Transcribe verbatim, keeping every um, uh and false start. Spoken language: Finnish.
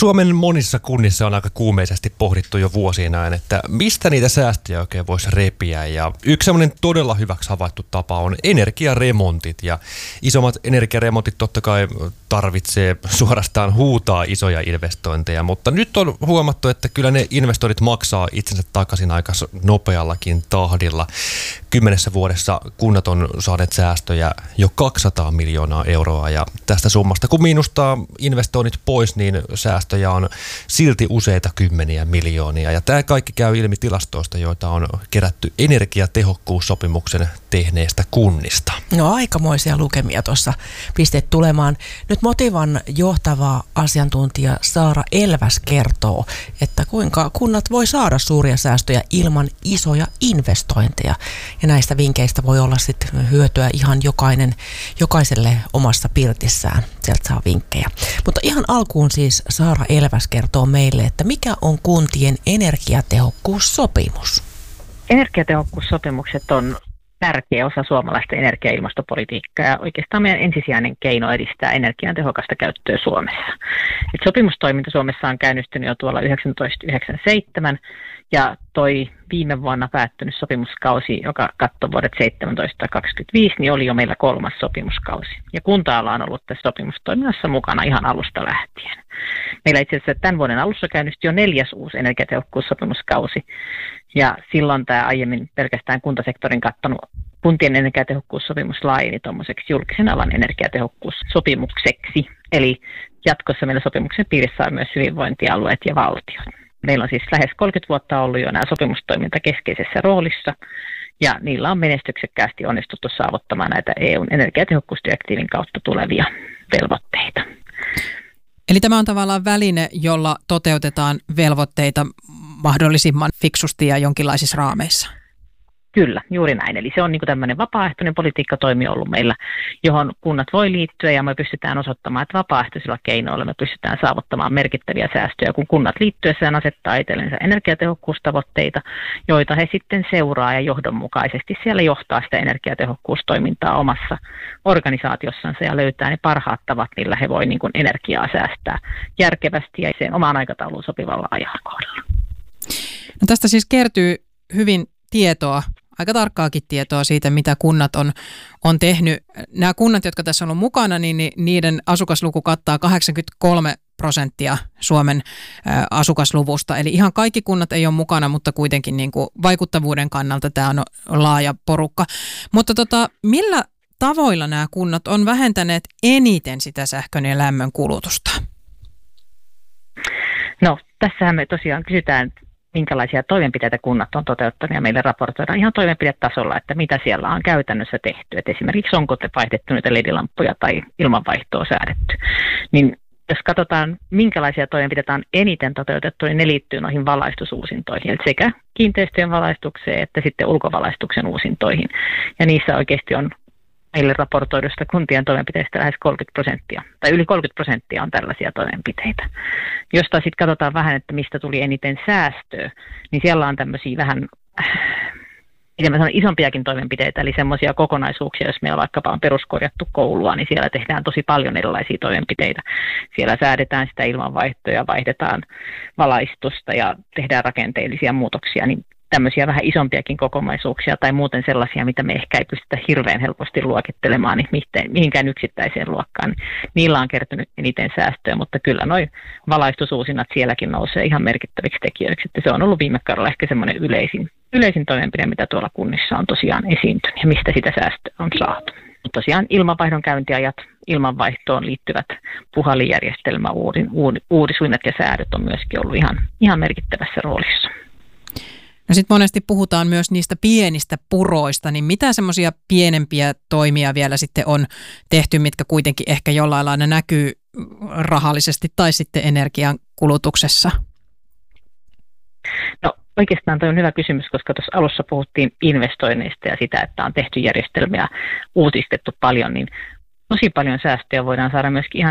Suomen monissa kunnissa on aika kuumeisesti pohdittu jo vuosina ajan, että mistä niitä säästöjä oikein voisi repiä. Ja yksi sellainen todella hyväksi havaittu tapa on energiaremontit. Ja isommat energiaremontit totta kai tarvitsee suorastaan huutaa isoja investointeja, mutta nyt on huomattu, että kyllä ne investoinnit maksaa itsensä takaisin aika nopeallakin tahdilla. Kymmenessä vuodessa kunnat on saaneet säästöjä jo kaksisataa miljoonaa euroa ja tästä summasta kun miinustaa investoinnit pois, niin säästöjä on silti useita kymmeniä miljoonia. Ja tämä kaikki käy ilmi tilastoista, joita on kerätty energiatehokkuussopimuksen tehneistä kunnista. No aikamoisia lukemia tuossa pisteet tulemaan. Nyt Motivan johtava asiantuntija Saara Elväs kertoo, että kuinka kunnat voi saada suuria säästöjä ilman isoja investointeja. Ja näistä vinkkeistä voi olla sitten hyötyä ihan jokainen, jokaiselle omassa pirtissään. Sieltä saa vinkkejä. Mutta ihan alkuun siis Saara Elväs kertoo meille, että mikä on kuntien energiatehokkuussopimus? Energiatehokkuussopimukset on tärkeä osa suomalaista energia- ja ilmastopolitiikkaa ja oikeastaan meidän ensisijainen keino edistää energian tehokasta käyttöä Suomessa. Et sopimustoiminta Suomessa on käynnistynyt jo tuolla tuhatyhdeksänsataayhdeksänkymmentäseitsemän ja toi viime vuonna päättynyt sopimuskausi, joka katsoi vuodet seitsemäntoista kaksikymmentäviisi, niin oli jo meillä kolmas sopimuskausi. Ja kunta-ala on ollut tässä sopimustoiminnassa mukana ihan alusta lähtien. Meillä itse asiassa tämän vuoden alussa käynnistyi jo neljäs uusi energiatehokkuussopimuskausi. Ja silloin tämä aiemmin pelkästään kuntasektorin kattanut kuntien energiatehokkuussopimus laajeni tuommoiseksi julkisen alan energiatehokkuussopimukseksi. Eli jatkossa meillä sopimuksen piirissä on myös hyvinvointialueet ja valtiot. Meillä on siis lähes kolmekymmentä vuotta ollut jo nämä sopimustoiminta keskeisessä roolissa, ja niillä on menestyksekkäästi onnistuttu saavuttamaan näitä E U:n energiatehokkuusdirektiivin kautta tulevia velvoitteita. Eli tämä on tavallaan väline, jolla toteutetaan velvoitteita mahdollisimman fiksusti ja jonkinlaisissa raameissa. Kyllä, juuri näin. Eli se on niin kuin tämmöinen vapaaehtoinen politiikkatoimi ollut meillä, johon kunnat voi liittyä ja me pystytään osoittamaan, että vapaaehtoisilla keinoilla me pystytään saavuttamaan merkittäviä säästöjä, kun kunnat liittyessään asettaa itsellensä energiatehokkuustavoitteita, joita he sitten seuraa ja johdonmukaisesti siellä johtaa sitä energiatehokkuustoimintaa omassa organisaatiossansa ja löytää ne parhaat tavat, millä he voi niin kuin energiaa säästää järkevästi ja sen omaan aikatauluun sopivalla ajankohdalla. No tästä siis kertyy hyvin tietoa, aika tarkkaakin tietoa siitä, mitä kunnat on, on tehnyt. Nämä kunnat, jotka tässä on ollut mukana, niin niiden asukasluku kattaa kahdeksankymmentäkolme prosenttia Suomen ä, asukasluvusta. Eli ihan kaikki kunnat ei ole mukana, mutta kuitenkin niin kuin vaikuttavuuden kannalta tämä on laaja porukka. Mutta tota, millä tavoilla nämä kunnat on vähentäneet eniten sitä sähkön ja lämmön kulutusta? No, tässähän me tosiaan kysytään, minkälaisia toimenpiteitä kunnat on toteuttanut ja meille raportoidaan ihan toimenpidetasolla, että mitä siellä on käytännössä tehty. Et esimerkiksi onko te vaihdettu niitä L E D-lamppuja tai ilmanvaihtoa säädetty. Niin jos katsotaan, minkälaisia toimenpiteitä on eniten toteutettu, niin ne liittyy noihin valaistusuusintoihin, eli sekä kiinteistöjen valaistukseen että sitten ulkovalaistuksen uusintoihin. Ja niissä oikeasti on meille raportoidusta kuntien toimenpiteistä lähes kolmekymmentä prosenttia, tai yli kolmekymmentä prosenttia on tällaisia toimenpiteitä. Jos taas sitten katsotaan vähän, että mistä tuli eniten säästöä, niin siellä on tämmöisiä vähän miten mä sanon, isompiakin toimenpiteitä, eli semmoisia kokonaisuuksia, jos meillä vaikkapa on peruskorjattu koulua, niin siellä tehdään tosi paljon erilaisia toimenpiteitä. Siellä säädetään sitä ilmanvaihtoja, vaihdetaan valaistusta ja tehdään rakenteellisia muutoksia, niin tämmöisiä vähän isompiakin kokonaisuuksia tai muuten sellaisia, mitä me ehkä ei pystytä hirveän helposti luokittelemaan niin mihinkään yksittäiseen luokkaan. Niin niillä on kertynyt eniten säästöä, mutta kyllä noi valaistusuusinnat sielläkin nousee ihan merkittäviksi tekijöiksi. Että se on ollut viime kaudella ehkä semmoinen yleisin, yleisin toimenpide, mitä tuolla kunnissa on tosiaan esiintynyt ja mistä sitä säästöä on saatu. Tosiaan ilmanvaihdon käyntiajat, ilmanvaihtoon liittyvät puhallijärjestelmäuudisuunnat ja säädöt on myöskin ollut ihan, ihan merkittävässä roolissa. No sitten monesti puhutaan myös niistä pienistä puroista, niin mitä semmoisia pienempiä toimia vielä sitten on tehty, mitkä kuitenkin ehkä jollain lailla näkyy rahallisesti tai sitten energian kulutuksessa? No oikeastaan tuo on hyvä kysymys, koska tuossa alussa puhuttiin investoinneista ja sitä, että on tehty järjestelmiä, uutistettu paljon, niin tosi paljon säästöjä voidaan saada myöskin ihan